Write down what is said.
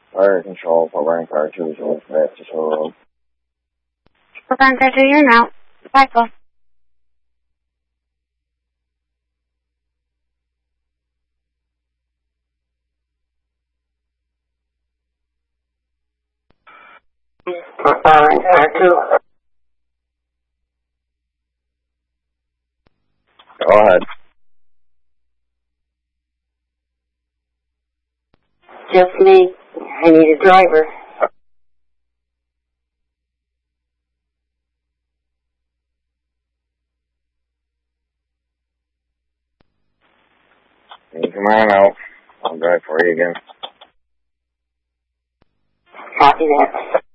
Fire control, program car 2 is on back to Shore Road. Program car 2, you're out. Cycle. Program car 2. Go ahead. Just me. I need a driver. Can you come on out? I'll drive for you again. Copy that.